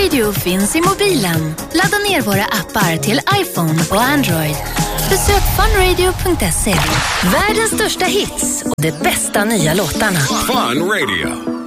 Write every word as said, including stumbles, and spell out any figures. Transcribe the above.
Radio finns i mobilen. Ladda ner våra appar till iPhone och Android. Besök funradio punkt se. Världens största hits och de bästa nya låtarna. Fun Radio.